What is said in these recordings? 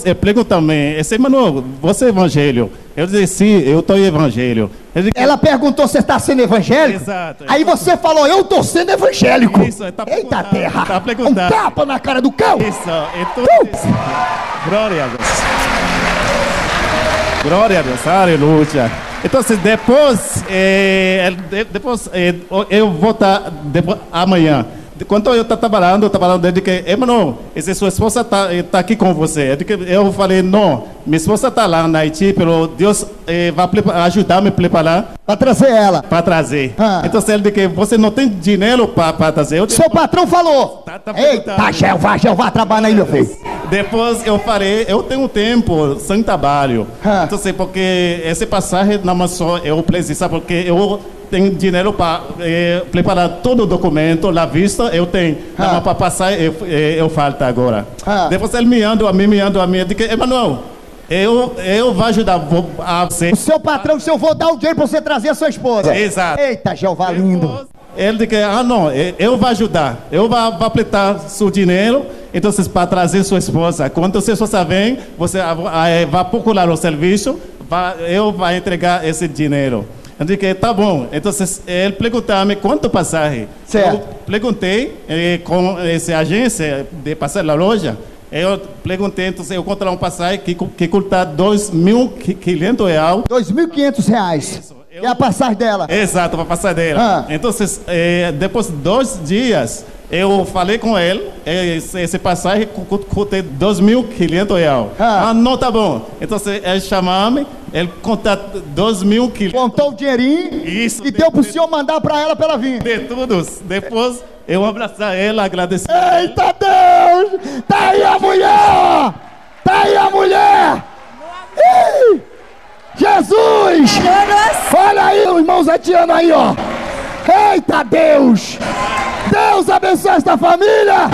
pergunta-me, esse Emanuel, você é evangelho? Eu disse, sim, eu estou em evangelho. Ela perguntou se você está sendo evangélico? Exato. Aí você falou, eu estou sendo evangélico. Isso, tá Eita terra, tá perguntando. um tapa na cara do cão. Isso, então, glória a Deus. Glória a Deus, aleluia. Então, depois eu vou estar amanhã. Quando eu estou trabalhando desde que, Emanuel, essa sua esposa está aqui com você. Eu falei, não, minha esposa está lá na Haiti, pero Deus vai ajudar me a preparar. Para trazer ela. Para trazer. Então, ele disse que você não tem dinheiro para trazer. Seu patrão falou. Eita, Jeová, trabalha aí, meu filho. Depois eu falei, eu tenho tempo sem trabalho. Então, porque essa passagem não só eu preciso, porque eu tenho dinheiro para preparar todo o documento, a vista eu tenho. Mas para passar, eu falta agora. Depois ele me anda a mim, eu digo, Emanuel, eu vou ajudar a você. O seu patrão, se eu vou dar o dinheiro para você trazer a sua esposa. Exato. Eita, Jeová lindo. Ele disse, não, eu vou ajudar. Eu vou aplicar seu dinheiro, então para trazer sua esposa. Quando sua esposa vem, você vai procurar o serviço, eu vou entregar esse dinheiro. Eu disse, tá bom. Então, ele perguntou-me quanto passagem. Certo. Eu perguntei com essa agência de passagem na loja. Eu perguntei, então, eu encontrei uma passagem que custa R$2.500. R$2.500. É a passagem dela. Exato, a passagem dela. Então, depois de 2 dias, eu falei com ele, esse passagem custa R$2.500. Não, tá bom. Então, ele chamou-me, ele contou R$2.500. Contou o dinheirinho. Isso. E deu pro senhor mandar pra ela vir. De tudo. Depois, eu abracei ela, agradeci. Eita Deus! Tá aí a mulher! Tá aí a mulher! Ih! Jesus! Olha aí, o irmão Zetiano aí, ó! Eita Deus! Deus abençoe esta família!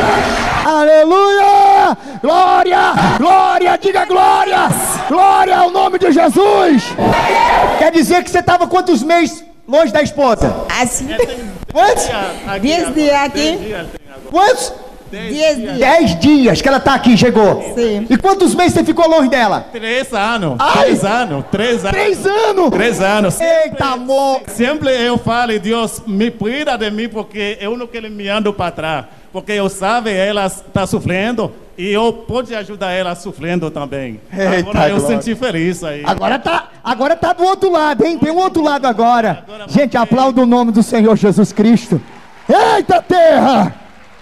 Aleluia! Glória! Glória! Diga glória! Glória ao nome de Jesus! Quer dizer que você estava quantos meses longe da esposa? Assim. Quantos? 10 dias aqui. Quantos? 10 dias. 10 dias que ela está aqui, chegou. Sim. E quantos meses você ficou longe dela? 3 anos. Ai. 3 anos. 3 anos. 3 anos? 3 anos. Eita, amor! Sempre eu falo, Deus, me cuida de mim, porque eu não quero me ando para trás. Porque eu sei ela está sofrendo e eu posso ajudar ela sofrendo também. Eita, agora eu glória. senti feliz aí. Agora tá do outro lado, hein? Tem um outro lado agora. Gente, aplauda o nome do Senhor Jesus Cristo. Eita terra!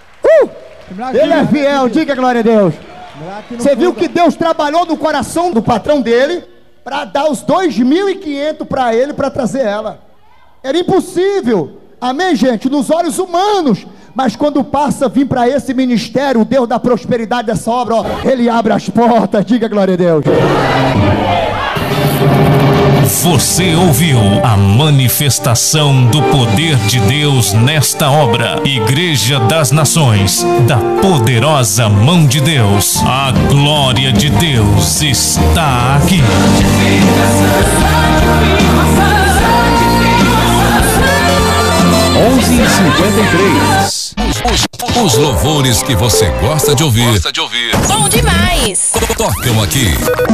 Ele é fiel, diga glória a Deus. Você viu que Deus trabalhou no coração do patrão dele para dar os 2.500 para ele, para trazer ela. Era impossível, amém, gente, nos olhos humanos. Mas quando passa a vir para esse ministério, o Deus da prosperidade dessa obra, ó, ele abre as portas, diga glória a Deus. Você ouviu a manifestação do poder de Deus nesta obra. Igreja das Nações, da poderosa mão de Deus. A glória de Deus está aqui. 11h53. Os louvores que você gosta de ouvir. Bom demais! Tocam aqui.